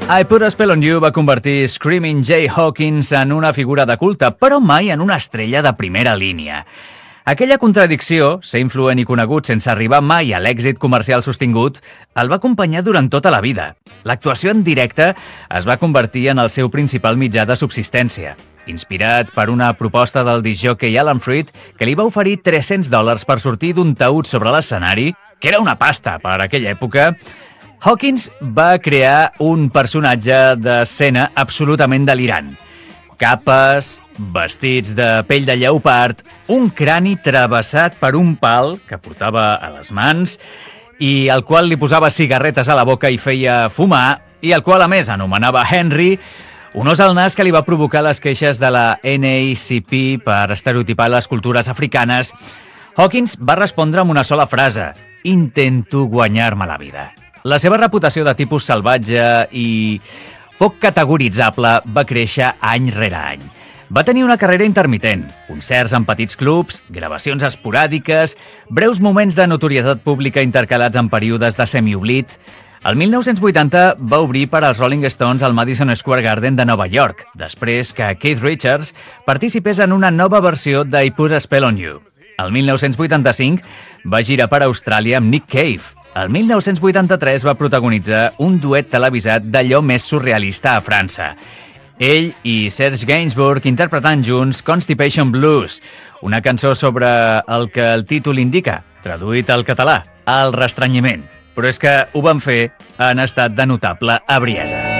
I Put a Spell on You va convertir Screaming Jay Hawkins en una figura de culte, però mai en una estrella de primera línia. Aquella contradicció, ser influent i conegut sense arribar mai a l'èxit comercial sostingut, el va acompanyar durant tota la vida. L'actuació en directe es va convertir en el seu principal mitjà de subsistència. Inspirat per una proposta del discjòquei Alan Freed, que li va oferir $300 per sortir d'un taüt sobre l'escenari, que era una pasta per aquella època, Hawkins va crear un personatge d'escena absolutament delirant. Capes, vestits de pell de lleopard, un crani travessat per un pal que portava a les mans i al qual li posava cigarretes a la boca i feia fumar, i al qual, a més, anomenava Henry, un os al nas que li va provocar les queixes de la NAACP per estereotipar les cultures africanes. Hawkins va respondre amb una sola frase: «Intento guanyar-me la vida». La seva reputació de tipus salvatge i poc categoritzable va créixer any rere any. Va tenir una carrera intermitent, concerts en petits clubs, gravacions esporàdiques, breus moments de notorietat pública intercalats en períodes de semioblit. El 1980 va obrir per als Rolling Stones al Madison Square Garden de Nova York, després que Keith Richards participés en una nova versió d'I Put a Spell on You. El 1985 va girar per Austràlia amb Nick Cave. El 1983 va protagonitzar un duet televisat d'allò més surrealista a França. Ell i Serge Gainsbourg interpretant junts Constipation Blues, una cançó sobre el que el títol indica, traduït al català, el restrenyiment. Però és que ho van fer en estat de notable ebriesa.